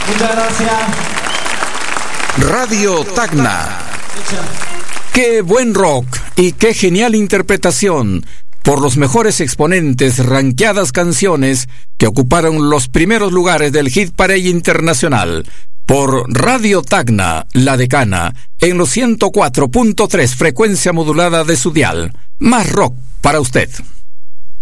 Muchas gracias. Radio Tacna. Qué buen rock y qué genial interpretación por los mejores exponentes, ranqueadas canciones que ocuparon los primeros lugares del Hit Parade Internacional. Por Radio Tacna, La Decana, en los 104.3 frecuencia modulada de su dial. Más rock para usted.